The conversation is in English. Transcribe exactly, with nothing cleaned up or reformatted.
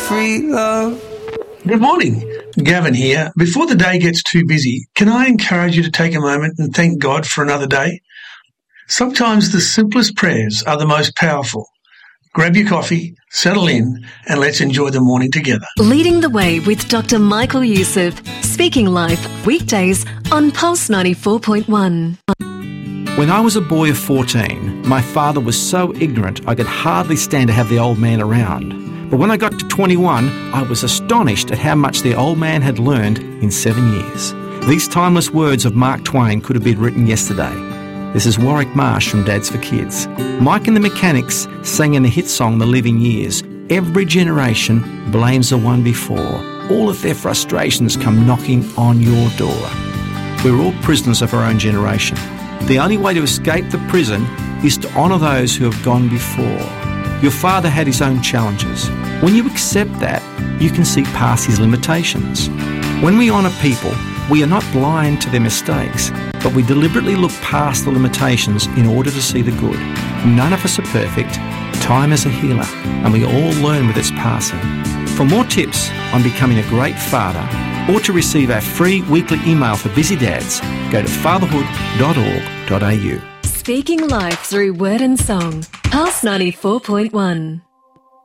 free love. Good morning. Gavin here. Before the day gets too busy, can I encourage you to take a moment and thank God for another day? Sometimes the simplest prayers are the most powerful. Grab your coffee, settle in, and let's enjoy the morning together. Leading the Way with Doctor Michael Youssef. Speaking Life, weekdays on Pulse ninety-four point one. When I was a boy of fourteen, my father was so ignorant I could hardly stand to have the old man around. But when I got to twenty-one, I was astonished at how much the old man had learned in seven years. These timeless words of Mark Twain could have been written yesterday. This is Warwick Marsh from Dads for Kids. Mike and the Mechanics sang in the hit song The Living Years, every generation blames the one before. All of their frustrations come knocking on your door. We're all prisoners of our own generation. The only way to escape the prison is to honour those who have gone before. Your father had his own challenges. When you accept that, you can see past his limitations. When we honour people, we are not blind to their mistakes, but we deliberately look past the limitations in order to see the good. None of us are perfect. Time is a healer, and we all learn with its passing. For more tips on becoming a great father, or to receive our free weekly email for busy dads, go to fatherhood dot org dot a u. Speaking Life through word and song. Pulse ninety-four point one.